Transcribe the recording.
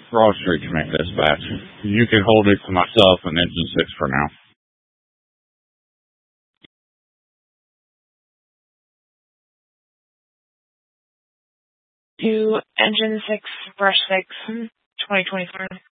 Broad Street Connect Dispatch. You can hold it to myself and Engine 6 for now. To Engine 6, Brush 6, 2024.